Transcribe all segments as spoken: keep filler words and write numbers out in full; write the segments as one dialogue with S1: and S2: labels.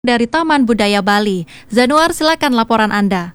S1: dari Taman Budaya Bali. Zanuar, silakan laporan Anda.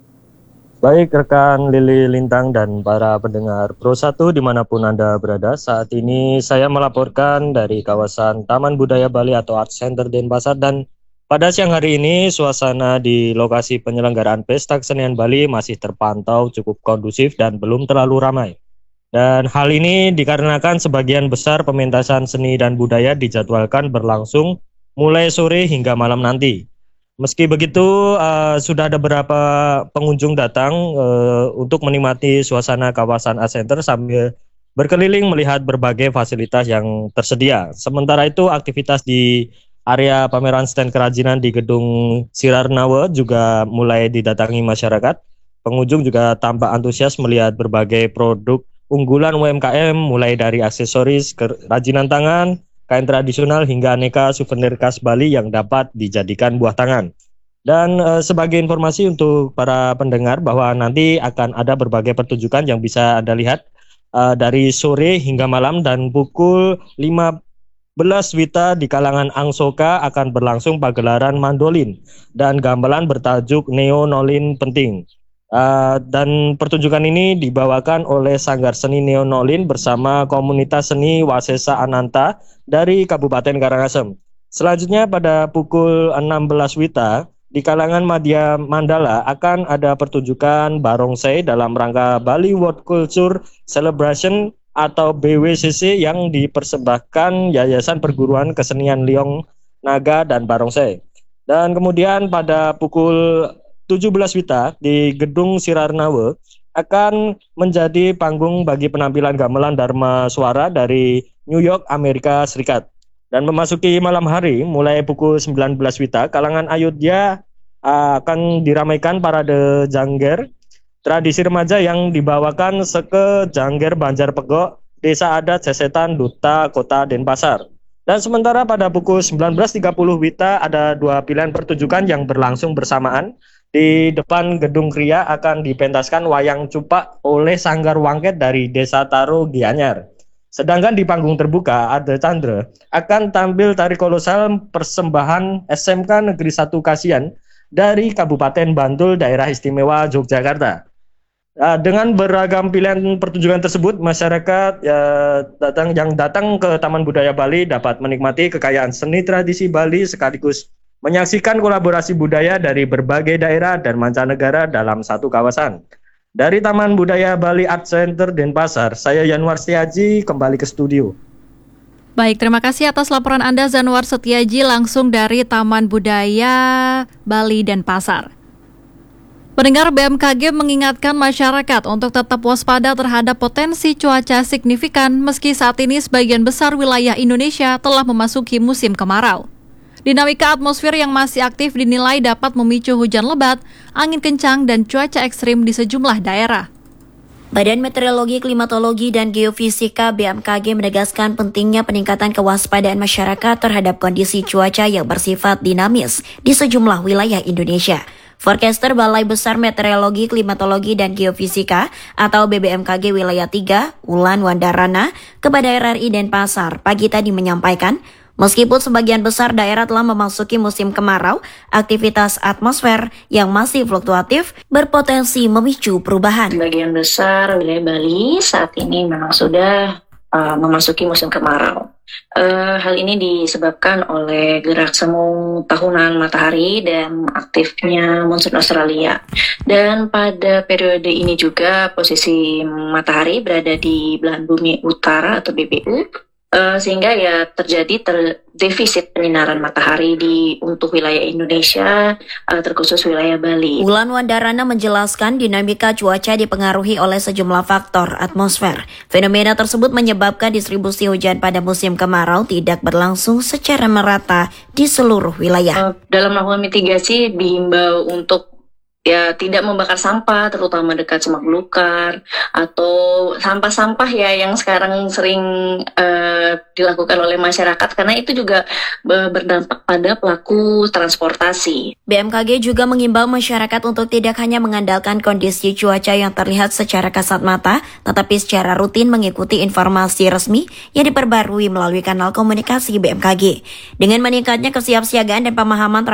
S2: Baik rekan Lili Lintang dan para pendengar Pro satu dimanapun Anda berada, saat ini saya melaporkan dari kawasan Taman Budaya Bali atau Art Center Denpasar, dan pada siang hari ini suasana di lokasi penyelenggaraan Pesta Kesenian Bali masih terpantau cukup kondusif dan belum terlalu ramai. Dan hal ini dikarenakan sebagian besar pementasan seni dan budaya dijadwalkan berlangsung mulai sore hingga malam nanti. Meski begitu, uh, sudah ada beberapa pengunjung datang uh, untuk menikmati suasana kawasan Art Center sambil berkeliling melihat berbagai fasilitas yang tersedia. Sementara itu, aktivitas di area pameran stand kerajinan di Gedung Sirarnawa juga mulai didatangi masyarakat. Pengunjung juga tampak antusias melihat berbagai produk unggulan U M K M, mulai dari aksesoris, kerajinan tangan, kain tradisional hingga aneka souvenir khas Bali yang dapat dijadikan buah tangan. Dan e, sebagai informasi untuk para pendengar bahwa nanti akan ada berbagai pertunjukan yang bisa Anda lihat e, dari sore hingga malam, dan pukul lima belas Wita di kalangan Angsoka akan berlangsung pagelaran mandolin dan gamelan bertajuk Neo Nolin Penting. Uh, dan pertunjukan ini dibawakan oleh Sanggar Seni Neo Nolin bersama komunitas seni Wasesa Ananta dari Kabupaten Karangasem. Selanjutnya pada pukul enam belas Wita di kalangan Madya Mandala akan ada pertunjukan barongsai dalam rangka Bali World Culture Celebration atau B W C C yang dipersembahkan Yayasan Perguruan Kesenian Liong Naga dan Barongsai. Dan kemudian pada pukul tujuh belas Wita di Gedung Sirarnawa akan menjadi panggung bagi penampilan gamelan Dharma Suara dari New York, Amerika Serikat. Dan memasuki malam hari mulai pukul sembilan belas Wita, kalangan Ayodhya uh, akan diramaikan parade Jangger, tradisi remaja yang dibawakan Seke Jangger Banjar Pegok, Desa Adat Sesetan Duta Kota Denpasar. Dan sementara pada pukul sembilan belas tiga puluh Wita ada dua pilihan pertunjukan yang berlangsung bersamaan. Di depan Gedung Kria akan dipentaskan wayang cupak oleh Sanggar Wangket dari Desa Taro Gianyar. Sedangkan di panggung terbuka Ade Chandra akan tampil tari kolosal persembahan S M K Negeri satu Kasian dari Kabupaten Bantul, Daerah Istimewa Yogyakarta. Dengan beragam pilihan pertunjukan tersebut, masyarakat ya, datang yang datang ke Taman Budaya Bali dapat menikmati kekayaan seni tradisi Bali sekaligus menyaksikan kolaborasi budaya dari berbagai daerah dan mancanegara dalam satu kawasan. Dari Taman Budaya Bali Art Center Denpasar, saya Yanuar Setiaji kembali ke studio.
S1: Baik, terima kasih atas laporan Anda Zanuar Setiaji langsung dari Taman Budaya Bali Denpasar. Pendengar, B M K G mengingatkan masyarakat untuk tetap waspada terhadap potensi cuaca signifikan meski saat ini sebagian besar wilayah Indonesia telah memasuki musim kemarau. Dinamika atmosfer yang masih aktif dinilai dapat memicu hujan lebat, angin kencang, dan cuaca ekstrim di sejumlah daerah.
S3: Badan Meteorologi, Klimatologi, dan Geofisika B M K G menegaskan pentingnya peningkatan kewaspadaan masyarakat terhadap kondisi cuaca yang bersifat dinamis di sejumlah wilayah Indonesia. Forecaster Balai Besar Meteorologi, Klimatologi, dan Geofisika atau B B M K G Wilayah tiga, Ulan Wandarana, kepada R R I Denpasar pagi tadi menyampaikan, meskipun sebagian besar daerah telah memasuki musim kemarau, aktivitas atmosfer yang masih fluktuatif berpotensi memicu perubahan.
S4: Sebagian besar wilayah Bali saat ini memang sudah uh, memasuki musim kemarau. Uh, hal ini disebabkan oleh gerak semu tahunan matahari dan aktifnya monsun Australia. Dan pada periode ini juga posisi matahari berada di belahan bumi utara atau B B U. Uh, sehingga ya terjadi ter- defisit penyinaran matahari di untuk wilayah Indonesia, uh, terkhusus wilayah Bali.
S3: Ulan Wandarana menjelaskan dinamika cuaca dipengaruhi oleh sejumlah faktor atmosfer. Fenomena tersebut menyebabkan distribusi hujan pada musim kemarau tidak berlangsung secara merata di seluruh wilayah.
S4: Uh, dalam melakukan mitigasi dihimbau untuk ya tidak membakar sampah, terutama dekat semak belukar atau sampah-sampah ya yang sekarang sering uh, dilakukan oleh masyarakat, karena itu juga berdampak pada pelaku transportasi.
S3: B M K G juga mengimbau masyarakat untuk tidak hanya mengandalkan kondisi cuaca yang terlihat secara kasat mata, tetapi secara rutin mengikuti informasi resmi yang diperbarui melalui kanal komunikasi B M K G. Dengan meningkatnya kesiapsiagaan dan pemahaman